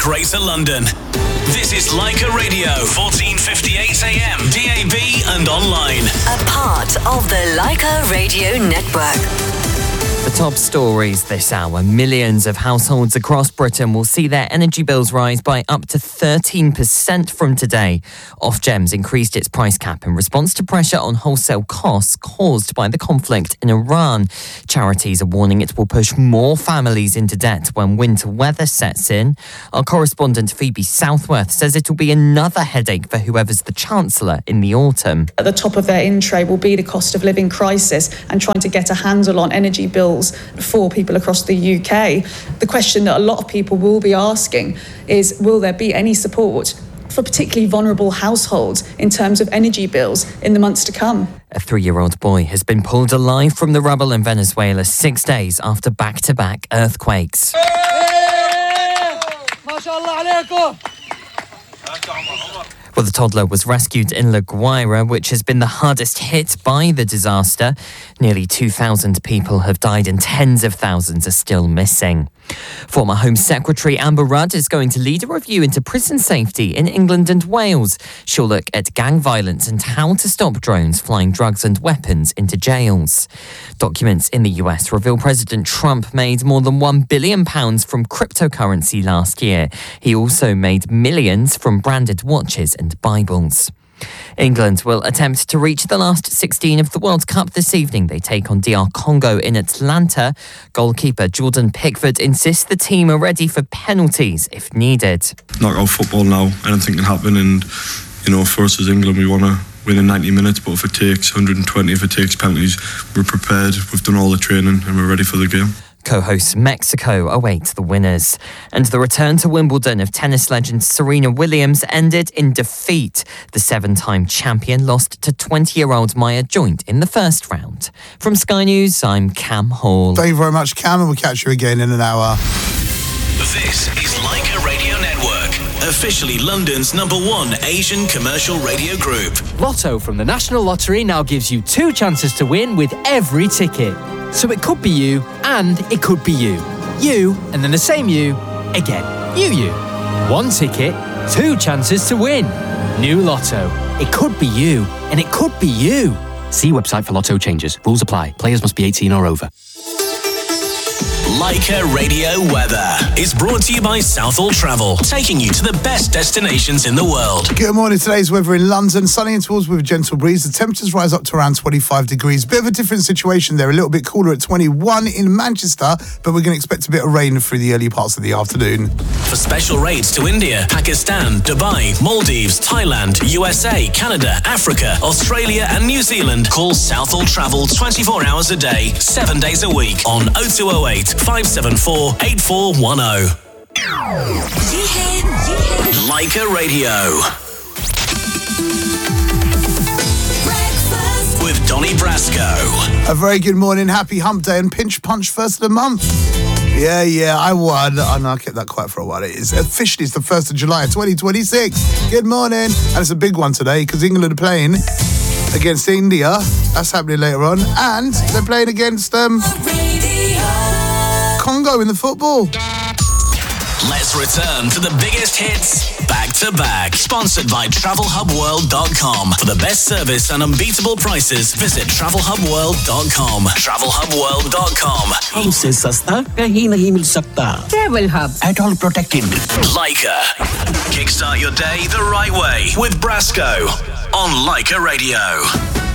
Greater London. This is Leica Radio, 1458 AM, DAB and online. A part of the Leica Radio Network. The top stories this hour. Millions of households across Britain will see their energy bills rise by up to 13% from today. Ofgems increased its price cap in response to pressure on wholesale costs caused by the conflict in Iran. Charities are warning it will push more families into debt when winter weather sets in. Our correspondent Phoebe Southworth says it will be another headache for whoever's the Chancellor in the autumn. At the top of their in tray will be the cost of living crisis and trying to get a handle on energy bills for people across the UK. The question that a lot of people will be asking is, will there be any support for particularly vulnerable households in terms of energy bills in the months to come? A 3-year-old boy has been pulled alive from the rubble in Venezuela 6 days after back-to-back earthquakes. Well, the toddler was rescued in La Guaira, which has been the hardest hit by the disaster. Nearly 2,000 people have died and tens of thousands are still missing. Former Home Secretary Amber Rudd is going to lead a review into prison safety in England and Wales. She'll look at gang violence and how to stop drones flying drugs and weapons into jails. Documents in the US reveal President Trump made more than £1 billion from cryptocurrency last year. He also made millions from branded watches and Bibles. England will attempt to reach the last 16 of the World Cup this evening. They take on DR Congo in Atlanta. Goalkeeper Jordan Pickford insists the team are ready for penalties if needed. Knockout football now, anything can happen, and for us as England, we want to win in 90 minutes, but if it takes 120, if it takes penalties, we're prepared, we've done all the training and we're ready for the game. Co-host Mexico await the winners. And the return to Wimbledon of tennis legend Serena Williams ended in defeat. The 7-time champion lost to 20-year-old Maya Joint in the first round. From Sky News, I'm Cam Hall. Thank you very much, Cam, and we'll catch you again in an hour. This is Leica Radio Network, officially London's #1 Asian commercial radio group. Lotto from the National Lottery now gives you 2 chances to win with every ticket. So it could be you, and it could be you. You, and then the same you, again. You. 1 ticket, 2 chances to win. New Lotto. It could be you, and it could be you. See website for Lotto changes. Rules apply. Players must be 18 or over. Leica Radio Weather is brought to you by Southall Travel, taking you to the best destinations in the world. Good morning. Today's weather in London, sunny and towards with a gentle breeze. The temperatures rise up to around 25 degrees. Bit of a different situation there, a little bit cooler at 21 in Manchester, but we're going to expect a bit of rain through the early parts of the afternoon. For special rates to India, Pakistan, Dubai, Maldives, Thailand, USA, Canada, Africa, Australia and New Zealand, call Southall Travel 24 hours a day, 7 days a week on 0208 574 8410. Leica Radio. With Donny Brasco. A very good morning, happy hump day and pinch punch first of the month. Yeah, I won. Oh, no, I kept that quiet for a while. It is officially it's the 1st of July 2026. Good morning. And it's a big one today because England are playing against India. That's happening later on. And they're playing against Congo in the football. Let's return to the biggest hits back to back. Sponsored by TravelHubWorld.com. For the best service and unbeatable prices, visit TravelHubWorld.com. TravelHubWorld.com. हमसे सस्ता कहीं नहीं मिल सकता. Travel Hub. At all protected. Leica. Kickstart your day the right way with Brasco on Leica Radio.